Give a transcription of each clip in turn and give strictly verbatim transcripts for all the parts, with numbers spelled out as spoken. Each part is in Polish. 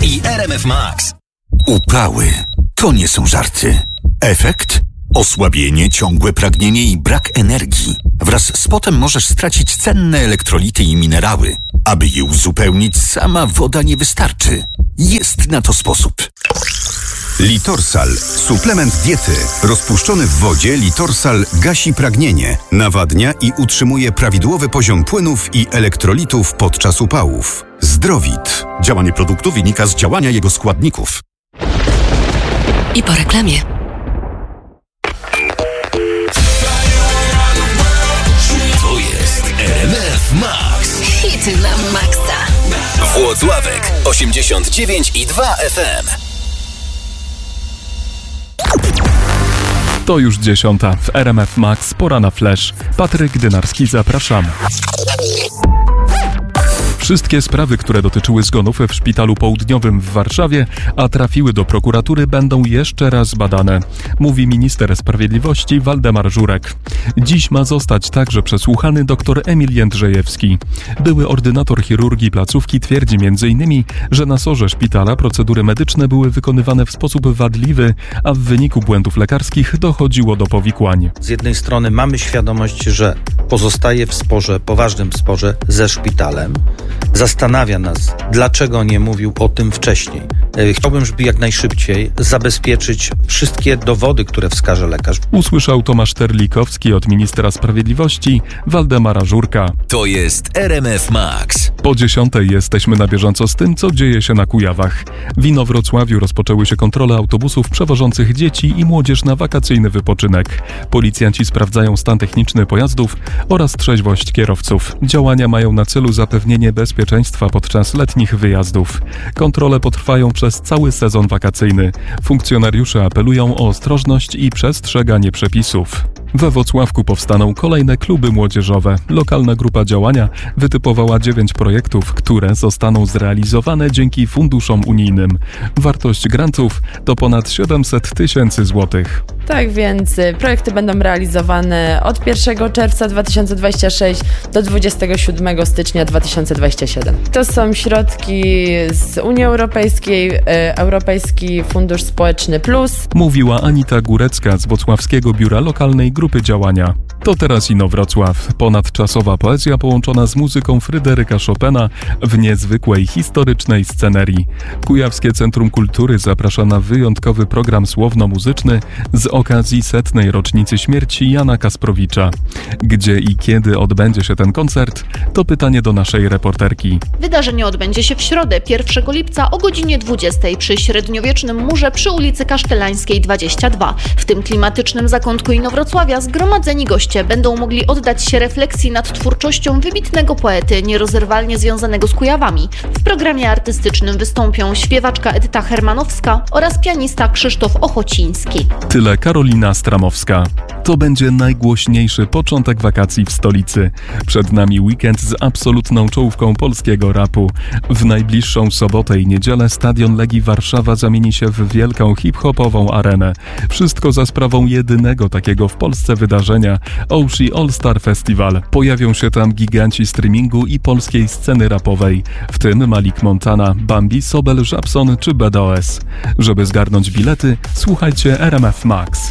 i R M F Max. Upały to nie są żarty. Efekt? Osłabienie, ciągłe pragnienie i brak energii. Wraz z potem możesz stracić cenne elektrolity i minerały. Aby je uzupełnić, sama woda nie wystarczy. Jest na to sposób. Litorsal. Suplement diety. Rozpuszczony w wodzie Litorsal gasi pragnienie, nawadnia i utrzymuje prawidłowy poziom płynów i elektrolitów podczas upałów. Zdrowit. Działanie produktu wynika z działania jego składników. I po reklamie. To jest R M F Max. Hity na maksa. Włocławek osiemdziesiąt dziewięć i dwa F M. To już dziesiąta. W R M F Max pora na flash. Patryk Dynarski, zapraszam. Wszystkie sprawy, które dotyczyły zgonów w Szpitalu Południowym w Warszawie, a trafiły do prokuratury, będą jeszcze raz badane, mówi minister sprawiedliwości Waldemar Żurek. Dziś ma zostać także przesłuchany dr Emil Jędrzejewski. Były ordynator chirurgii placówki twierdzi między innymi, że na sorze szpitala procedury medyczne były wykonywane w sposób wadliwy, a w wyniku błędów lekarskich dochodziło do powikłań. Z jednej strony mamy świadomość, że pozostaje w sporze, poważnym sporze ze szpitalem. Zastanawia nas, dlaczego nie mówił o tym wcześniej. Chciałbym, żeby jak najszybciej zabezpieczyć wszystkie dowody, które wskaże lekarz. Usłyszał Tomasz Terlikowski od ministra sprawiedliwości Waldemara Żurka. To jest R M F Max. Po dziesiątej jesteśmy na bieżąco z tym, co dzieje się na Kujawach. W Inowrocławiu rozpoczęły się kontrole autobusów przewożących dzieci i młodzież na wakacyjny wypoczynek. Policjanci sprawdzają stan techniczny pojazdów oraz trzeźwość kierowców. Działania mają na celu zapewnienie bezpieczeństwa podczas letnich wyjazdów. Kontrole potrwają przez cały sezon wakacyjny. Funkcjonariusze apelują o ostrożność i przestrzeganie przepisów. We Włocławku powstaną kolejne kluby młodzieżowe. Lokalna grupa działania wytypowała dziewięć projektów, które zostaną zrealizowane dzięki funduszom unijnym. Wartość grantów to ponad siedemset tysięcy złotych. Tak więc projekty będą realizowane od pierwszego czerwca dwa tysiące dwudziestego szóstego do dwudziestego siódmego stycznia dwa tysiące dwudziestego siódmego. To są środki z Unii Europejskiej, Europejski Fundusz Społeczny Plus. Mówiła Anita Górecka z Włocławskiego Biura Lokalnej Grupy Działania. To teraz Inowrocław. Ponadczasowa poezja połączona z muzyką Fryderyka Chopina w niezwykłej, historycznej scenerii. Kujawskie Centrum Kultury zaprasza na wyjątkowy program słowno-muzyczny z okazji setnej rocznicy śmierci Jana Kasprowicza. Gdzie i kiedy odbędzie się ten koncert? To pytanie do naszej reporterki. Wydarzenie odbędzie się w środę, pierwszego lipca o godzinie dwudziestej przy średniowiecznym murze przy ulicy Kasztelańskiej dwadzieścia dwa. W tym klimatycznym zakątku Inowrocławia zgromadzeni goście będą mogli oddać się refleksji nad twórczością wybitnego poety, nierozerwalnie związanego z Kujawami. W programie artystycznym wystąpią śpiewaczka Edyta Hermanowska oraz pianista Krzysztof Ochociński. Tyle Karolina Stramowska. To będzie najgłośniejszy początek wakacji w stolicy. Przed nami weekend z absolutną czołówką polskiego rapu. W najbliższą sobotę i niedzielę stadion Legii Warszawa zamieni się w wielką hip-hopową arenę. Wszystko za sprawą jedynego takiego w Polsce wydarzenia – Oshi All Star Festival. Pojawią się tam giganci streamingu i polskiej sceny rapowej, w tym Malik Montana, Bambi, Sobel, Żabson czy B D O S. Żeby zgarnąć bilety, słuchajcie R M F Max.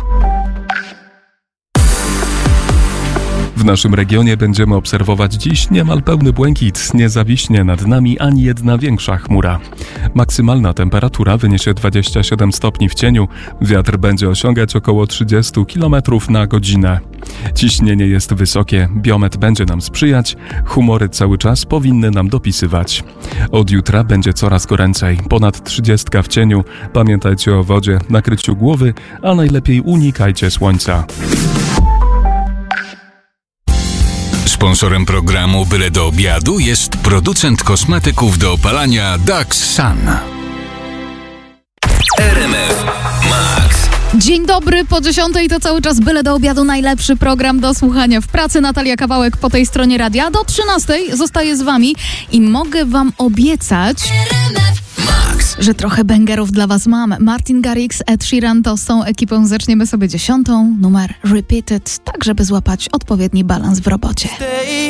W naszym regionie będziemy obserwować dziś niemal pełny błękit. Nie zawiśnie nad nami ani jedna większa chmura. Maksymalna temperatura wyniesie dwadzieścia siedem stopni w cieniu. Wiatr będzie osiągać około trzydzieści kilometrów na godzinę. Ciśnienie jest wysokie, biometr będzie nam sprzyjać, humory cały czas powinny nam dopisywać. Od jutra będzie coraz goręcej, ponad trzydziestka w cieniu. Pamiętajcie o wodzie, nakryciu głowy, a najlepiej unikajcie słońca. Sponsorem programu Byle do obiadu jest producent kosmetyków do opalania Dax Sun. R M F Max. Dzień dobry, po dziesiątej to cały czas Byle do obiadu, najlepszy program do słuchania w pracy. Natalia Kawałek po tej stronie radia. Do trzynastej zostaję z wami i mogę wam obiecać, że trochę bęgerów dla was mam. Martin Garrix, Ed Sheeran to z tą ekipą zaczniemy sobie dziesiątą. Numer Repeated, tak żeby złapać odpowiedni balans w robocie.